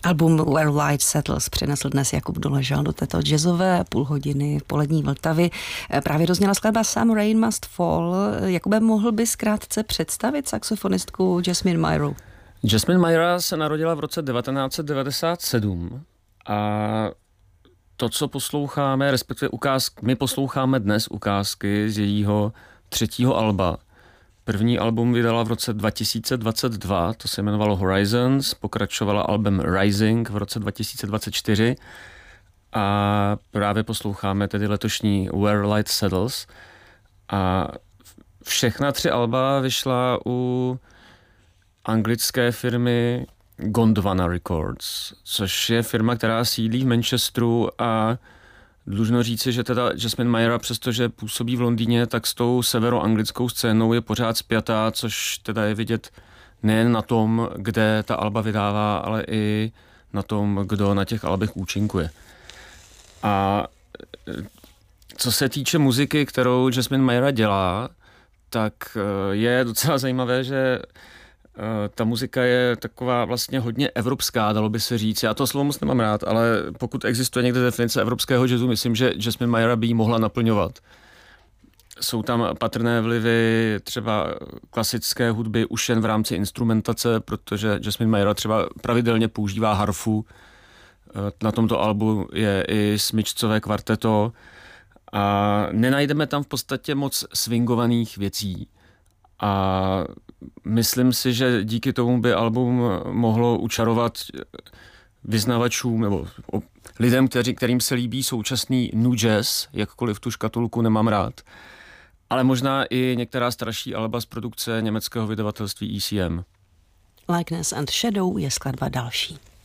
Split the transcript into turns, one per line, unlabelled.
Album Where Light Settles přinesl dnes Jakub Doležal do této jazzové půl hodiny v polední Vltavy. Právě dozněla skladba Some Rain Must Fall. Jakube, mohl bys krátce představit saxofonistku Jasmine Myra?
Jasmine Myra se narodila v roce 1997 a to, co posloucháme, respektive my posloucháme dnes ukázky z jejího 3. alba. První album vydala v roce 2022, to se jmenovalo Horizons, pokračovala album Rising v roce 2024 a právě posloucháme tedy letošní Where Light Settles. A všechna 3 alba vyšla u anglické firmy Gondwana Records, což je firma, která sídlí v Manchesteru a dlužno říci, že teda Jasmine Myra, přestože působí v Londýně, tak s tou severoanglickou scénou je pořád spjatá, což teda je vidět nejen na tom, kde ta alba vydává, ale i na tom, kdo na těch albech účinkuje. A co se týče muziky, kterou Jasmine Myra dělá, tak je docela zajímavé, že ta muzika je taková vlastně hodně evropská, dalo by se říct. Já to slovo moc nemám rád, ale pokud existuje někde definice evropského jazzu, myslím, že Jasmine Myra by ji mohla naplňovat. Jsou tam patrné vlivy třeba klasické hudby už jen v rámci instrumentace, protože Jasmine Myra třeba pravidelně používá harfu. Na tomto albu je i smyčcové kvarteto a nenajdeme tam v podstatě moc swingovaných věcí. A myslím si, že díky tomu by album mohlo učarovat vyznavačům nebo lidem, kterým se líbí současný new jazz, jakkoliv tu škatulku nemám rád, ale možná i některá starší alba z produkce německého vydavatelství ECM.
Likeness and Shadow je skladba další.